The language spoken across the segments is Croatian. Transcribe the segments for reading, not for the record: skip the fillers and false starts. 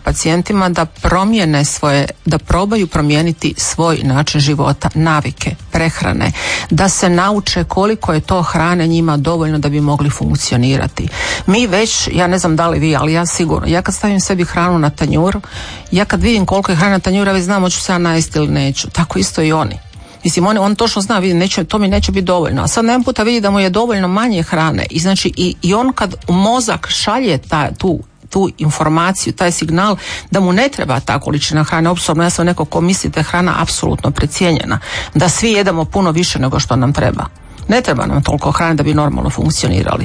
pacijentima da probaju promijeniti svoj način života, navike, prehrane, da se nauče koliko je to hrane njima dovoljno da bi mogli funkcionirati. Mi već, ja ne znam da li vi, ali ja sigurno, ja kad stavim sebi hranu na tanjur, ja kad vidim koliko je hrana na tanjuru, ja već znam hoću se ja najesti ili neću. Tako isto i oni. Mislim, on točno zna, vidi, to mi neće biti dovoljno. A sad jedan puta vidi da mu je dovoljno manje hrane. I znači, i on kad u mozak šalje tu informaciju, taj signal da mu ne treba ta količina hrane, osobno ja sam neko ko misli da je hrana apsolutno precijenjena, da svi jedemo puno više nego što nam treba. Ne treba nam toliko hrane da bi normalno funkcionirali.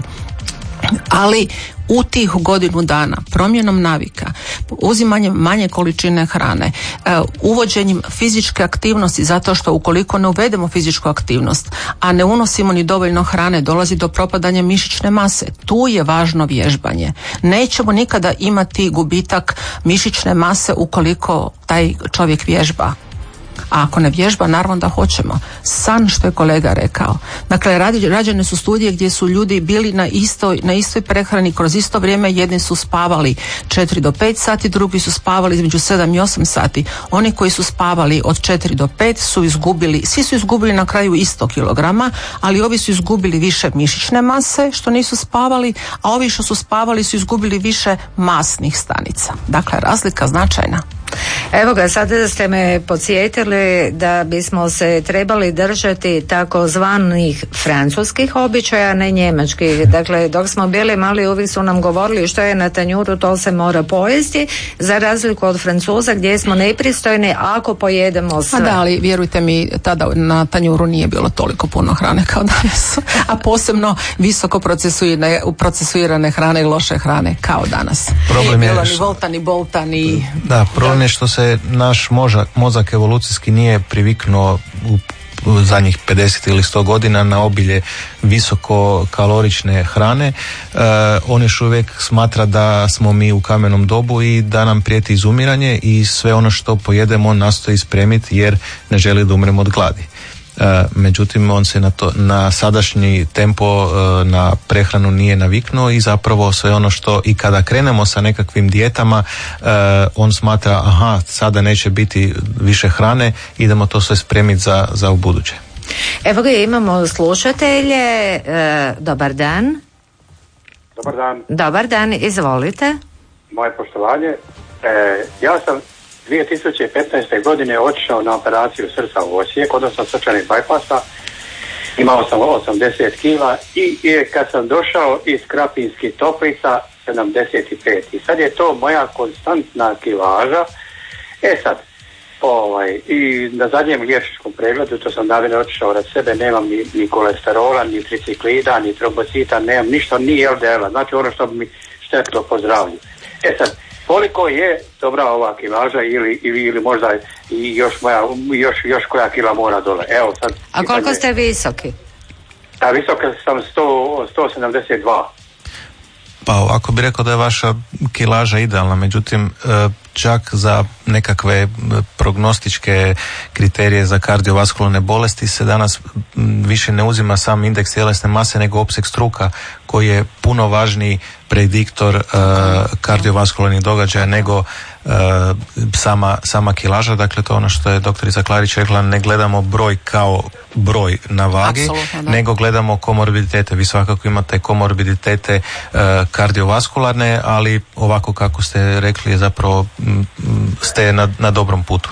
Ali u tih godinu dana promjenom navika, uzimanjem manje količine hrane, uvođenjem fizičke aktivnosti, zato što ukoliko ne uvedemo fizičku aktivnost, a ne unosimo ni dovoljno hrane, dolazi do propadanja mišićne mase. Tu je važno vježbanje. Nećemo nikada imati gubitak mišićne mase ukoliko taj čovjek vježba. A ako ne vježba, naravno da hoćemo. San, što je kolega rekao. Dakle, rađene su studije gdje su ljudi bili na istoj prehrani kroz isto vrijeme. Jedni su spavali 4 do 5 sati, drugi su spavali između 7 i 8 sati. Oni koji su spavali od 4 do 5 su izgubili, svi su izgubili na kraju isto kilograma, ali ovi su izgubili više mišićne mase što nisu spavali, a ovi što su spavali su izgubili više masnih stanica. Dakle, razlika značajna. Evo ga, sada ste me podsjetili da bismo se trebali držati takozvanih francuskih običaja, ne njemačkih. Dakle, dok smo bili mali uvijek su nam govorili što je na tanjuru to se mora pojesti, za razliku od Francuza gdje smo nepristojni ako pojedemo sve. A da, ali vjerujte mi, tada na tanjuru nije bilo toliko puno hrane kao danas, a posebno visoko procesuirane hrane i loše hrane kao danas. Problem nije je bilo ni volta, ni bolta, ni... Da, problem je što se naš mozak evolucijski nije priviknuo u zadnjih 50 ili 100 godina na obilje visoko kalorične hrane. On još uvijek smatra da smo mi u kamenom dobu i da nam prijeti izumiranje i sve ono što pojedemo on nastoji spremiti jer ne želi da umremo od gladi. Međutim, on se na sadašnji tempo na prehranu nije naviknuo i zapravo sve ono što i kada krenemo sa nekakvim dijetama on smatra sada neće biti više hrane, idemo to sve spremiti za ubuduće. Evo ga, imamo slušatelje. Dobar dan. Dobar dan. Dobar dan, izvolite. Moje poštovanje. Ja sam 2015. godine otišao na operaciju srca u Osijek, odnosno srčanih bajpasa. Imao sam 80 kila i kad sam došao iz Krapinskih Toplica 75. I sad je to moja konstantna kilaža. Sad, i na zadnjem liječničkom pregledu, to sam davno otišao od sebe, nemam ni kolesterola, ni triciklida, ni trombocita, nemam ništa, ni LDL-a, znači ono što bi mi štetilo po zdravlju. Sad, koliko je dobra ova kilaža ili možda i još koja kila mora dole? Evo sad. A koliko ste visoki? A visoka sam 172. Pa ovako bi rekao da je vaša kilaža idealna, međutim čak za nekakve prognostičke kriterije za kardiovaskularne bolesti se danas više ne uzima sam indeks tjelesne mase nego opseg struka koji je puno važniji prediktor kardiovaskularnih događaja nego sama kilaža. Dakle, to je ono što je doktorica Klarić rekla, ne gledamo broj kao broj na vagi, nego gledamo komorbiditete. Vi svakako imate komorbiditete kardiovaskularne, ali ovako kako ste rekli je zapravo ste na dobrom putu.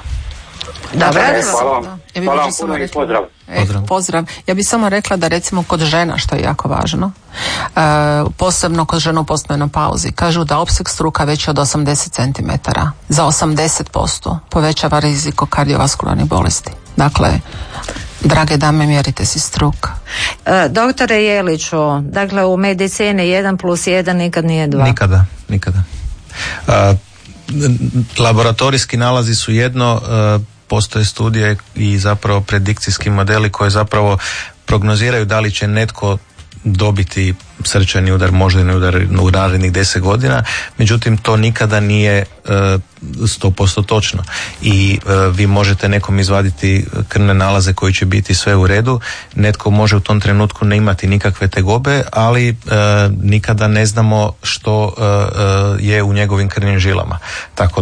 Hvala vam puno i pozdrav. Pozdrav. Ja bih samo rekla da recimo kod žena, što je jako važno, posebno kod žena u postmenopauzi, kažu da opseg struka veći od 80 cm za 80% povećava rizik kardiovaskularnih bolesti. Dakle, drage dame, mjerite si struk. Doktore Jeliću, dakle u medicini 1+1 nikad nije 2. Nikada. Laboratorijski nalazi su jedno, postoje studije i zapravo predikcijski modeli koji zapravo prognoziraju da li će netko dobiti srčani udar, moždani udar u narednih 10 godina, međutim to nikada nije 100% točno i vi možete nekom izvaditi krvne nalaze koji će biti sve u redu, netko može u tom trenutku ne imati nikakve tegobe, ali nikada ne znamo što je u njegovim krvnim žilama. Tako